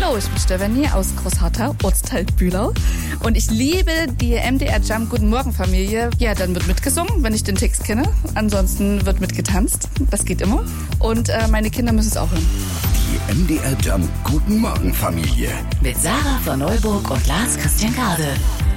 Hallo, ich bin Stefanie aus Großharthau, Ortsteil Bühlau. Und ich liebe die MDR Jump Guten Morgen Familie. Ja, dann wird mitgesungen, wenn ich den Text kenne. Ansonsten wird mitgetanzt. Das geht immer. Und meine Kinder müssen es auch hören. Die MDR Jump Guten Morgen Familie. Mit Sarah von Neuburg und Lars Christian Garde.